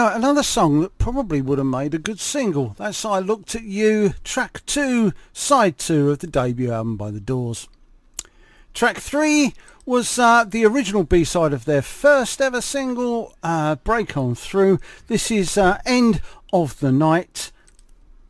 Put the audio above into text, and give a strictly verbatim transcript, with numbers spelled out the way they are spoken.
Now, another song that probably would have made a good single. That's I Looked at You, track two, side two of the debut album by The Doors. Track three was uh, the original B-side of their first ever single, uh, Break On Through. This is uh, End of the Night.